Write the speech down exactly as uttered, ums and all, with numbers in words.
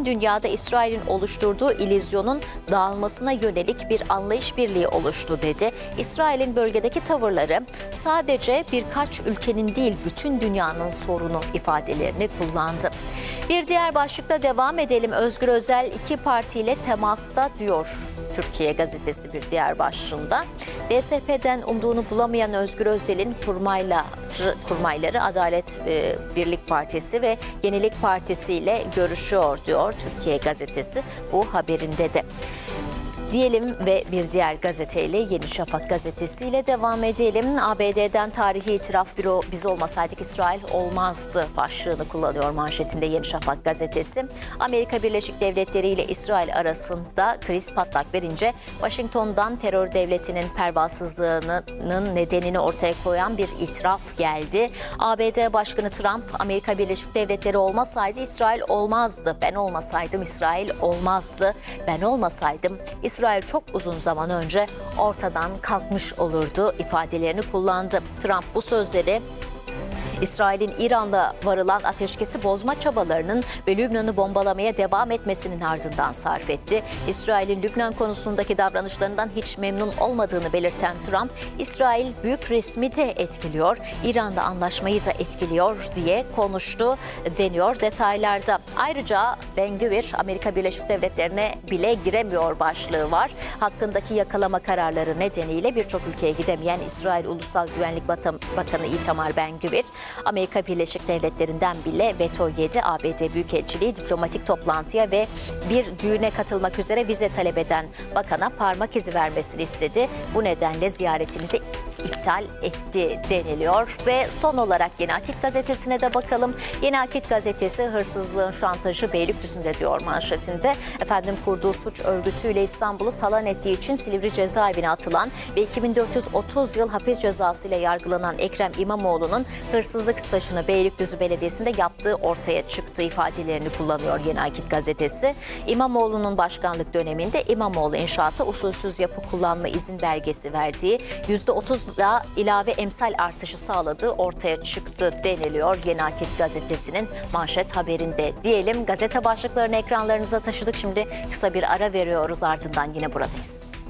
bütün dünyada İsrail'in oluşturduğu illüzyonun dağılmasına yönelik bir anlayış birliği oluştu dedi. İsrail'in bölgedeki tavırları sadece birkaç ülkenin değil bütün dünyanın sorunu ifadelerini kullandı. Bir diğer başlıkla devam edelim. Özgür Özel iki partiyle temasta diyor Türkiye Gazetesi bir diğer başlığında. D S P'den umduğunu bulamayan Özgür Özel'in kurmayları, kurmayları Adalet e, Birlik Partisi ve Yenilik Partisi ile görüşüyor diyor Türkiye Gazetesi bu haberinde de. Diyelim ve bir diğer gazeteyle Yeni Şafak gazetesiyle devam edelim. A B D'den tarihi itiraf büro biz olmasaydık İsrail olmazdı başlığını kullanıyor manşetinde Yeni Şafak gazetesi. Amerika Birleşik Devletleri ile İsrail arasında kriz patlak verince Washington'dan terör devletinin pervasızlığının nedenini ortaya koyan bir itiraf geldi. A B D Başkanı Trump, Amerika Birleşik Devletleri olmasaydı İsrail olmazdı. Ben olmasaydım İsrail olmazdı. Ben olmasaydım İsrail İsrail çok uzun zaman önce ortadan kalkmış olurdu ifadelerini kullandı. Trump bu sözleri İsrail'in İran'la varılan ateşkesi bozma çabalarının ve Lübnan'ı bombalamaya devam etmesinin ardından sarf etti. İsrail'in Lübnan konusundaki davranışlarından hiç memnun olmadığını belirten Trump, İsrail büyük resmi de etkiliyor, İran'da anlaşmayı da etkiliyor diye konuştu deniyor detaylarda. Ayrıca Ben-Gvir Amerika Birleşik Devletleri'ne bile giremiyor başlığı var. Hakkındaki yakalama kararları nedeniyle birçok ülkeye gidemeyen İsrail Ulusal Güvenlik Bakanı Itamar Ben-Gvir, Amerika Birleşik Devletleri'nden bile veto yedi. A B D Büyükelçiliği diplomatik toplantıya ve bir düğüne katılmak üzere vize talep eden bakana parmak izi vermesini istedi. Bu nedenle ziyaretini de iptal etti deniliyor. Ve son olarak Yeni Akit gazetesine de bakalım. Yeni Akit gazetesi hırsızlığın şantajı Beylikdüzü'nde diyor manşetinde. Efendim kurduğu suç örgütüyle İstanbul'u talan ettiği için Silivri cezaevine atılan ve iki bin dört yüz otuz yıl hapis cezası ile yargılanan Ekrem İmamoğlu'nun hırsızlık stajını Beylikdüzü Belediyesi'nde yaptığı ortaya çıktı ifadelerini kullanıyor Yeni Akit gazetesi. İmamoğlu'nun başkanlık döneminde İmamoğlu İnşaat'a usulsüz yapı kullanma izin belgesi verdiği yüzde otuz da ilave emsal artışı sağladığı ortaya çıktı deniliyor Yeni Akit gazetesinin manşet haberinde. Diyelim gazete başlıklarını ekranlarınıza taşıdık. Şimdi kısa bir ara veriyoruz, ardından yine buradayız.